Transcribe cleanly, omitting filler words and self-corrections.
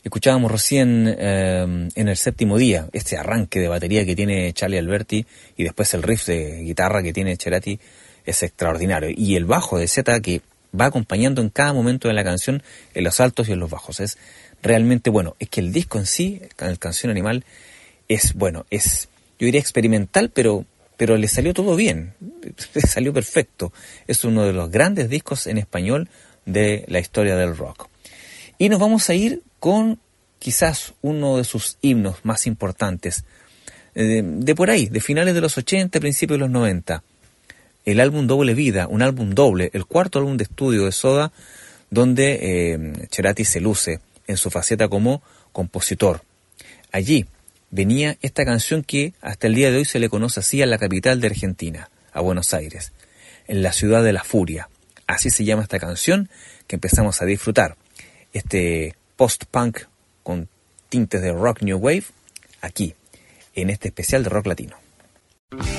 Escuchábamos recién en el séptimo día, este arranque de batería que tiene Charlie Alberti y después el riff de guitarra que tiene Cerati es extraordinario. Y el bajo de Zeta que va acompañando en cada momento de la canción, en los altos y en los bajos. Es realmente bueno. Es que el disco en sí, el Canción Animal, es bueno, es, yo diría experimental, pero le salió todo bien, le salió perfecto. Es uno de los grandes discos en español de la historia del rock. Y nos vamos a ir con quizás uno de sus himnos más importantes, de por ahí, de finales de los 80, principios de los 90. El álbum Doble Vida, un álbum doble, el cuarto álbum de estudio de Soda, donde Cerati se luce en su faceta como compositor. Allí venía esta canción que hasta el día de hoy se le conoce así a la capital de Argentina, a Buenos Aires, en la ciudad de la furia. Así se llama esta canción que empezamos a disfrutar. Este post-punk con tintes de rock new wave, aquí, en este especial de rock latino.